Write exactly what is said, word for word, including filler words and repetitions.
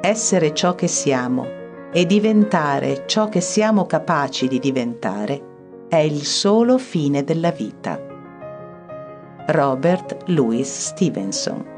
essere ciò che siamo e diventare ciò che siamo capaci di diventare è il solo fine della vita. Robert Louis Stevenson.